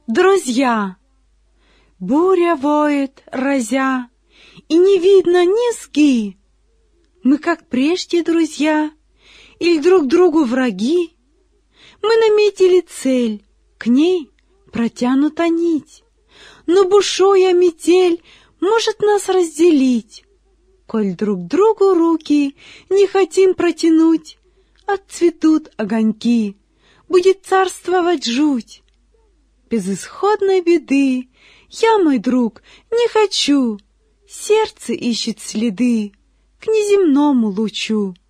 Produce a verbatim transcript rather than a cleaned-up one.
Друзья! Буря воет, разя, и не видно низги. Мы как прежде друзья, или друг другу враги? Мы наметили цель, к ней протянута нить, но бушуя метель может нас разделить. Коль друг другу руки не хотим протянуть, отцветут огоньки, будет царствовать жуть. Безысходной беды я, мой друг, не хочу, сердце ищет следы к неземному лучу.